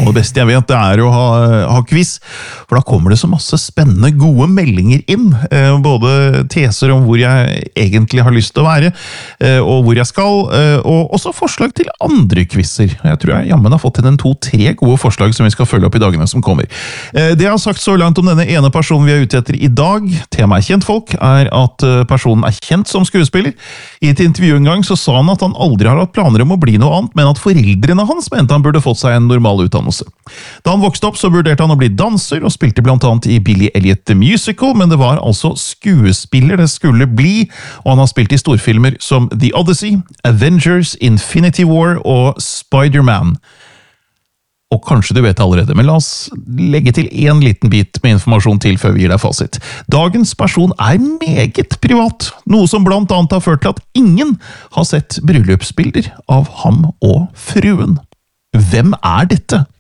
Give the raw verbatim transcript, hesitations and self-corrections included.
aller beste jeg vet, det er å ha, ha quiz, for da kommer det så masse spennende, gode meldinger inn, eh, både teser om hvor jeg egentlig har lyst til å være, eh, og hvor jeg skal, eh, og også forslag til andre quizzer. Jeg tror jeg jammen har fått inn en to-tre gode forslag som vi skal følge opp i dagene som kommer. Eh, det jeg har sagt så langt om denne ene personen vi er ute etter i dag, temaet kjentfolk, er at personen er kjent som skuespiller. I et intervju en gang så sa han at han aldri har hatt planer om å bli noe annet, men at foreldrene hans mente han burde fått seg en normal utdannelse. Da han vokste opp så vurderte han å bli danser, og spilte blant annet i Billy Elliot The Musical, men det var altså skuespiller det skulle bli, og han har spilt i storfilmer som The Odyssey, Avengers, Infinity War og Spider-Man. Og kanskje du vet allerede, men la oss legge til en liten bit med informasjon til før vi gir deg fasit. Dagens person er meget privat, noe som blant annet har ført til at ingen har sett bryllupsbilder av ham og fruen. Hvem er dette?